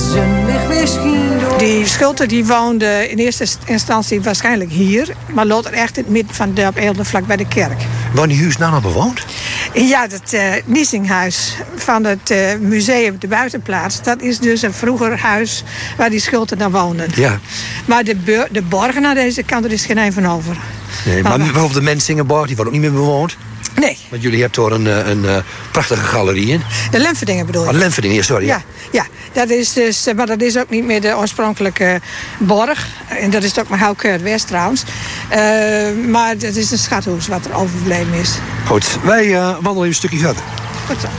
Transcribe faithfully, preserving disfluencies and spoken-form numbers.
zonlicht weer scheen door. Die Schulte die woonde in eerste instantie waarschijnlijk hier. Maar loopt er echt in het midden van het dorp Eelde, vlak bij de kerk. Woont die huis nou nog bewoond? Ja, het uh, Niesinghuis van het uh, museum op de buitenplaats. Dat is dus een vroeger huis waar die Schulte dan woonden. Ja. Maar de, beur, de borgen aan deze kant, er is geen een van over. Nee, maar bijvoorbeeld de Mensingenborg, die wordt ook niet meer bewoond? Nee. Want jullie hebben er een, een, een, een prachtige galerie in. De Lemverdingen bedoel je? Oh, de Lemverdingen, sorry. Ja, ja, dat is dus, maar dat is ook niet meer de oorspronkelijke borg. En dat is ook maar Houkeurt West trouwens. Uh, maar dat is een schathuis wat er overgebleven is. Goed, wij uh, wandelen even een stukje verder. Goed zo.